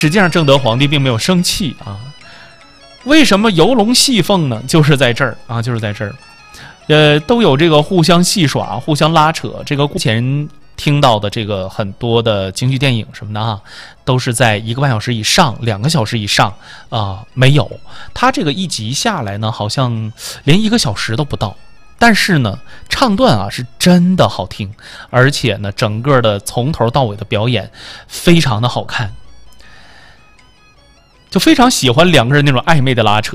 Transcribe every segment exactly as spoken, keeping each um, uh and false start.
实际上正德皇帝并没有生气啊。为什么游龙戏凤呢？就是在这儿啊，就是在这儿，呃，都有这个互相戏耍、互相拉扯。这个前听到的这个很多的京剧电影什么的啊，都是在一个半小时以上、两个小时以上啊、呃，没有。他这个一集下来呢，好像连一个小时都不到。但是呢，唱段啊是真的好听，而且呢，整个的从头到尾的表演非常的好看。就非常喜欢两个人那种暧昧的拉扯，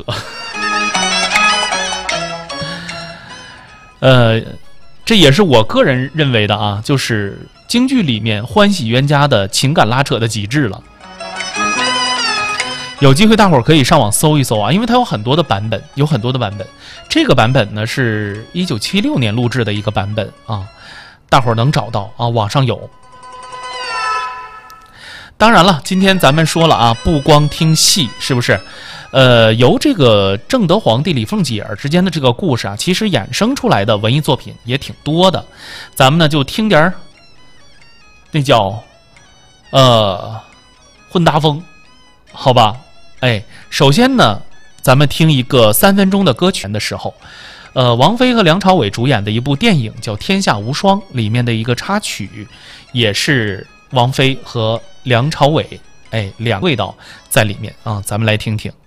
呃，这也是我个人认为的啊，就是京剧里面欢喜冤家的情感拉扯的极致了。有机会大伙儿可以上网搜一搜啊，因为它有很多的版本，有很多的版本。这个版本呢是一九七六年录制的一个版本啊，大伙儿能找到啊，网上有。当然了，今天咱们说了啊，不光听戏，是不是？呃，由这个正德皇帝李凤姐儿之间的这个故事啊，其实衍生出来的文艺作品也挺多的。咱们呢就听点儿，那叫呃混搭风，好吧？哎，首先呢，咱们听一个三分钟的歌曲的时候，呃，王菲和梁朝伟主演的一部电影叫《天下无双》，里面的一个插曲，也是王菲和梁朝伟，哎，两个味道在里面啊，咱们来听听。